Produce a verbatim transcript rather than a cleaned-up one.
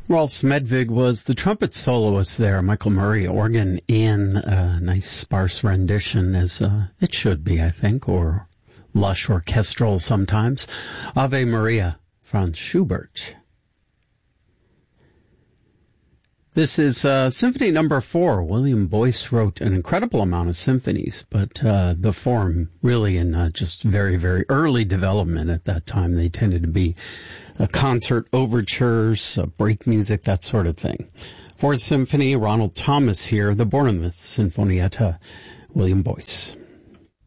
Rolf Smedvig was the trumpet soloist there. Michael Murray, organ in a nice sparse rendition, as uh, it should be, I think, or lush orchestral sometimes. Ave Maria, Franz Schubert. This is uh, Symphony Number Four. William Boyce wrote an incredible amount of symphonies, but uh, the form really in uh, just very, very early development at that time. They tended to be uh, concert overtures, uh, break music, that sort of thing. Fourth Symphony, Ronald Thomas here, the Bournemouth Sinfonietta, William Boyce.